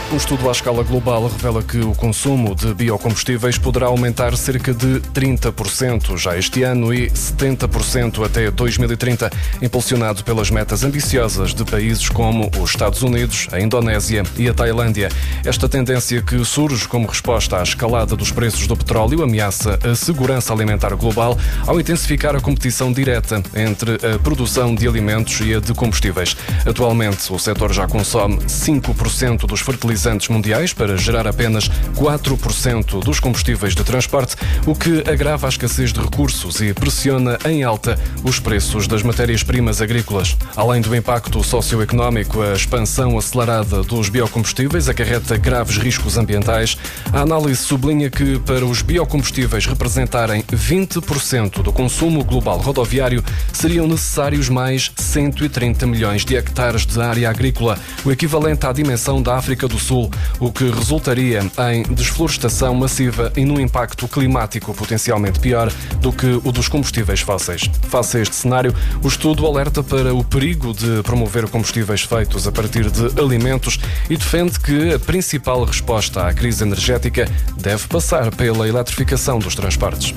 Um estudo à escala global revela que o consumo de biocombustíveis poderá aumentar cerca de 30% já este ano e 70% até 2030, impulsionado pelas metas ambiciosas de países como os Estados Unidos, a Indonésia e a Tailândia. Esta tendência, que surge como resposta à escalada dos preços do petróleo, ameaça a segurança alimentar global ao intensificar a competição direta entre a produção de alimentos e a de combustíveis. Atualmente, o setor já consome 5% dos fertilizantes mundiais para gerar apenas 4% dos combustíveis de transporte, o que agrava a escassez de recursos e pressiona em alta os preços das matérias-primas agrícolas. Além do impacto socioeconómico, a expansão acelerada dos biocombustíveis acarreta graves riscos ambientais. A análise sublinha que, para os biocombustíveis representarem 20% do consumo global rodoviário, seriam necessários mais 130 milhões de hectares de área agrícola, o equivalente à dimensão da África do Sul, o que resultaria em desflorestação massiva e num impacto climático potencialmente pior do que o dos combustíveis fósseis. Face a este cenário, o estudo alerta para o perigo de promover combustíveis feitos a partir de alimentos e defende que a principal resposta à crise energética deve passar pela eletrificação dos transportes.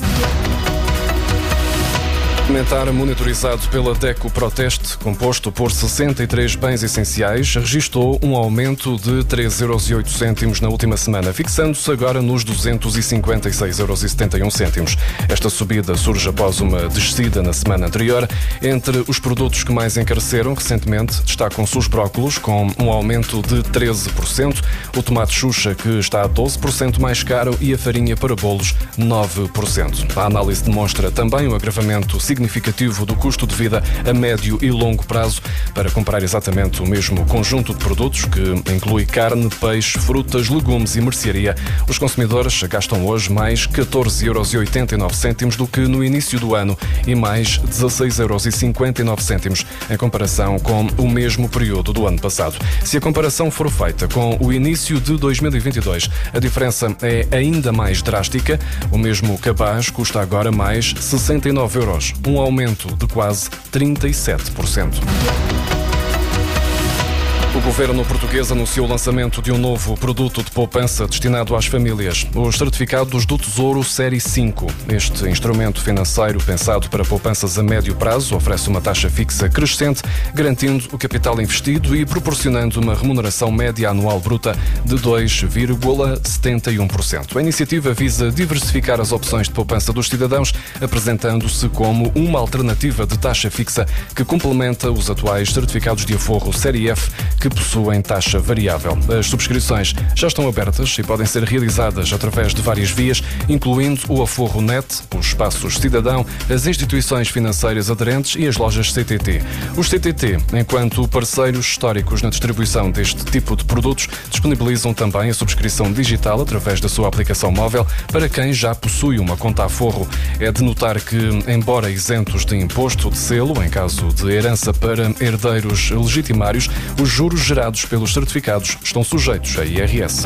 O comentário monitorizado pela DECO Proteste, composto por 63 bens essenciais, registou um aumento de 3,08 € na última semana, fixando-se agora nos 256,71 €. Esta subida surge após uma descida na semana anterior. Entre os produtos que mais encareceram recentemente destacam-se os brócolos, com um aumento de 13%, o tomate Xuxa, que está a 12% mais caro, e a farinha para bolos, 9%. A análise demonstra também o agravamento significativo do custo de vida a médio e longo prazo para comprar exatamente o mesmo conjunto de produtos, que inclui carne, peixe, frutas, legumes e mercearia. Os consumidores gastam hoje mais 14,89 € do que no início do ano e mais 16,59 € em comparação com o mesmo período do ano passado. Se a comparação for feita com o início de 2022, a diferença é ainda mais drástica. O mesmo cabaz custa agora mais 69 €, um aumento de quase 37%. O governo português anunciou o lançamento de um novo produto de poupança destinado às famílias, os certificados do Tesouro Série 5. Este instrumento financeiro, pensado para poupanças a médio prazo, oferece uma taxa fixa crescente, garantindo o capital investido e proporcionando uma remuneração média anual bruta de 2,71%. A iniciativa visa diversificar as opções de poupança dos cidadãos, apresentando-se como uma alternativa de taxa fixa que complementa os atuais certificados de aforro Série F, que possuem taxa variável. As subscrições já estão abertas e podem ser realizadas através de várias vias, incluindo o Aforro Net, os espaços Cidadão, as instituições financeiras aderentes e as lojas CTT. Os CTT, enquanto parceiros históricos na distribuição deste tipo de produtos, disponibilizam também a subscrição digital através da sua aplicação móvel para quem já possui uma conta Aforro. É de notar que, embora isentos de imposto de selo, em caso de herança para herdeiros legitimários, os juros gerados pelos certificados estão sujeitos a IRS.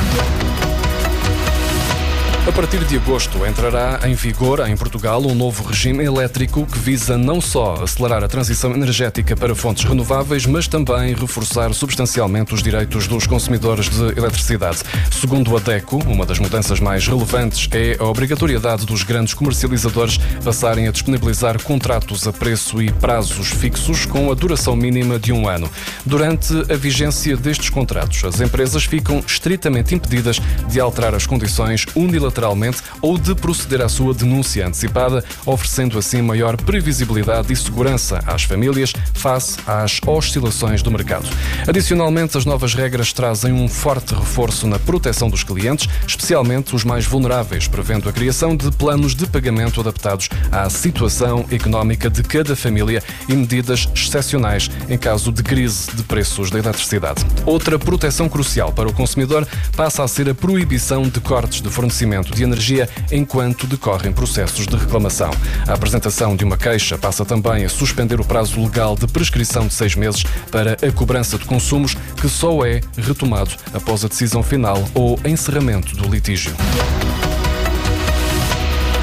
A partir de agosto entrará em vigor em Portugal um novo regime elétrico que visa não só acelerar a transição energética para fontes renováveis, mas também reforçar substancialmente os direitos dos consumidores de eletricidade. Segundo a DECO, uma das mudanças mais relevantes é a obrigatoriedade dos grandes comercializadores passarem a disponibilizar contratos a preço e prazos fixos com a duração mínima de 1 ano. Durante a vigência destes contratos, as empresas ficam estritamente impedidas de alterar as condições unilateralmente ou de proceder à sua denúncia antecipada, oferecendo assim maior previsibilidade e segurança às famílias face às oscilações do mercado. Adicionalmente, as novas regras trazem um forte reforço na proteção dos clientes, especialmente os mais vulneráveis, prevendo a criação de planos de pagamento adaptados à situação económica de cada família e medidas excepcionais em caso de crise de preços da eletricidade. Outra proteção crucial para o consumidor passa a ser a proibição de cortes de fornecimento de energia enquanto decorrem processos de reclamação. A apresentação de uma queixa passa também a suspender o prazo legal de prescrição de 6 meses para a cobrança de consumos, que só é retomado após a decisão final ou encerramento do litígio.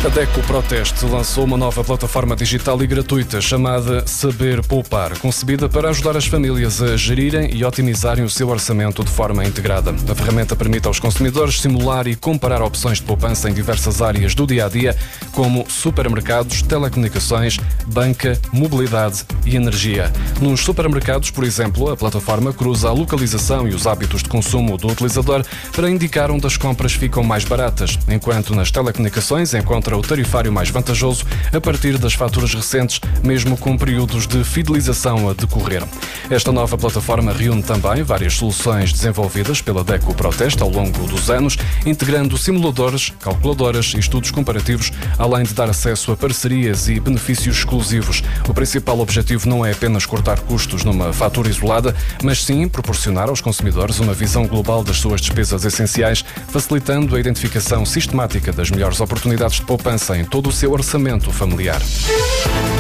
A DECO Proteste lançou uma nova plataforma digital e gratuita chamada Saber Poupar, concebida para ajudar as famílias a gerirem e otimizarem o seu orçamento de forma integrada. A ferramenta permite aos consumidores simular e comparar opções de poupança em diversas áreas do dia-a-dia, como supermercados, telecomunicações, banca, mobilidade e energia. Nos supermercados, por exemplo, a plataforma cruza a localização e os hábitos de consumo do utilizador para indicar onde as compras ficam mais baratas, enquanto nas telecomunicações encontra o tarifário mais vantajoso a partir das faturas recentes, mesmo com períodos de fidelização a decorrer. Esta nova plataforma reúne também várias soluções desenvolvidas pela DECO Proteste ao longo dos anos, integrando simuladores, calculadoras e estudos comparativos, além de dar acesso a parcerias e benefícios exclusivos. O principal objetivo não é apenas cortar custos numa fatura isolada, mas sim proporcionar aos consumidores uma visão global das suas despesas essenciais, facilitando a identificação sistemática das melhores oportunidades de poupança em todo o seu orçamento familiar.